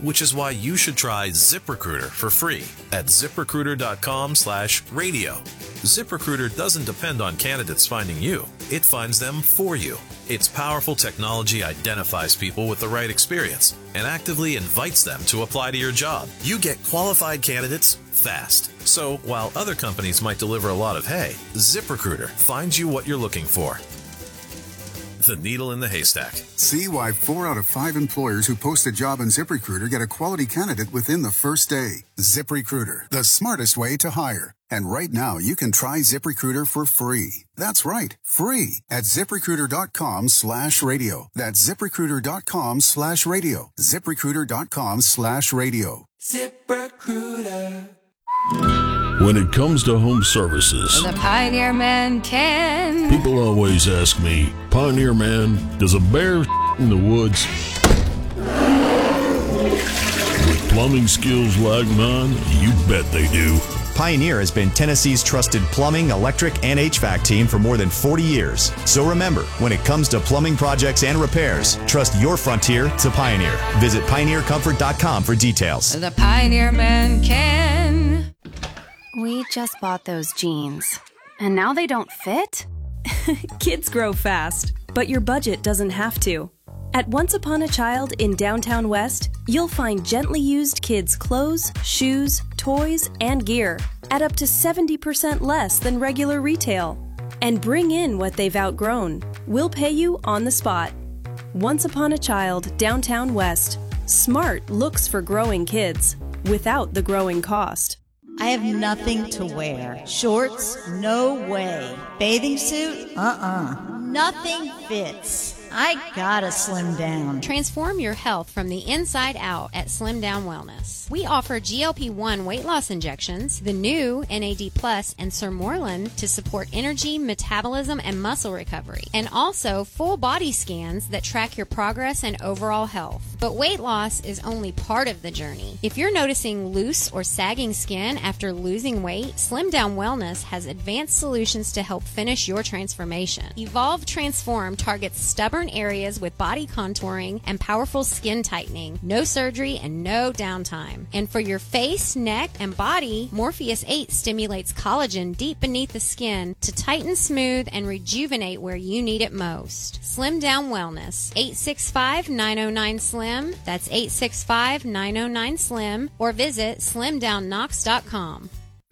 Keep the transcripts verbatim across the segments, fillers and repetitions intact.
which is why you should try ZipRecruiter for free at ZipRecruiter.com slash radio. ZipRecruiter doesn't depend on candidates finding you. It finds them for you. Its powerful technology identifies people with the right experience and actively invites them to apply to your job. You get qualified candidates fast. So while other companies might deliver a lot of hay, ZipRecruiter finds you what you're looking for. The needle in the haystack. See why four out of five employers who post a job on ZipRecruiter get a quality candidate within the first day. ZipRecruiter, the smartest way to hire. And right now, you can try ZipRecruiter for free. That's right, free at ZipRecruiter.com slash radio. That's ZipRecruiter.com slash radio. ZipRecruiter.com slash radio. ZipRecruiter. When it comes to home services, the Pioneer Man can. People always ask me, Pioneer Man, does a bear in the woods? With plumbing skills like mine, you bet they do. Pioneer has been Tennessee's trusted plumbing, electric, and H V A C team for more than forty years. So remember, when it comes to plumbing projects and repairs, trust your frontier to Pioneer. Visit Pioneer Comfort dot com for details. The Pioneer Man can. We just bought those jeans, and now they don't fit? Kids grow fast, but your budget doesn't have to. At Once Upon a Child in Downtown West, you'll find gently used kids' clothes, shoes, toys, and gear at up to seventy percent less than regular retail. And bring in what they've outgrown. We'll pay you on the spot. Once Upon a Child, Downtown West. Smart looks for growing kids without the growing cost. I have nothing to wear. Shorts? No way. Bathing suit? Uh-uh. Nothing fits. I gotta slim down. Transform your health from the inside out at Slim Down Wellness. We offer G L P one weight loss injections, the new N A D Plus and Sermorelin to support energy, metabolism, and muscle recovery, and also full body scans that track your progress and overall health. But weight loss is only part of the journey. If you're noticing loose or sagging skin after losing weight, Slim Down Wellness has advanced solutions to help finish your transformation. Evolve Transform targets stubborn areas with body contouring and powerful skin tightening, no surgery and no downtime. And for your face, neck, and body, Morpheus eight stimulates collagen deep beneath the skin to tighten, smooth, and rejuvenate where you need it most. Slim Down Wellness, eight six five, nine oh nine, SLIM. That's eight six five, nine oh nine, SLIM. Or visit slim down knox dot com.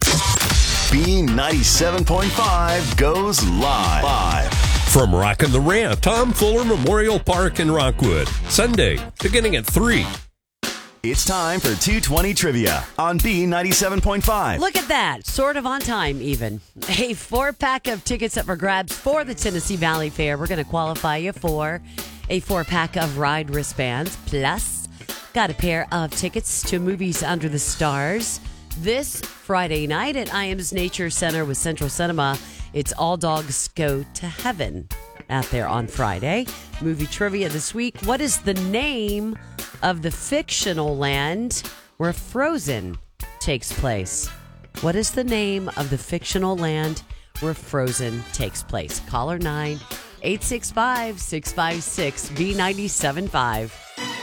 B ninety-seven point five goes live. live. From Rockin' the Ramp, Tom Fuller Memorial Park in Rockwood. Sunday, beginning at three. It's time for two twenty Trivia on B ninety-seven point five. Look at that. Sort of on time, even. A four-pack of tickets up for grabs for the Tennessee Valley Fair. We're going to qualify you for a four-pack of ride wristbands. Plus, got a pair of tickets to Movies Under the Stars. This Friday night at I Am's Nature Center with Central Cinema, it's All Dogs Go to Heaven out there on Friday. Movie trivia this week. What is the name of the fictional land where Frozen takes place? What is the name of the fictional land where Frozen takes place? Caller nine, eight six five, six five six, B nine seven five.